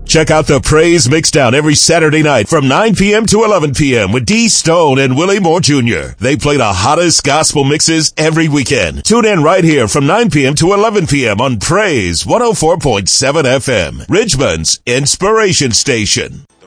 Check out the Praise Mixdown every Saturday night from 9 p.m. to 11 p.m. with D. Stone and Willie Moore Jr. They play the hottest gospel mixes every weekend. Tune in right here from 9 p.m. to 11 p.m. on Praise 104.7 FM, Richmond's Inspiration Station.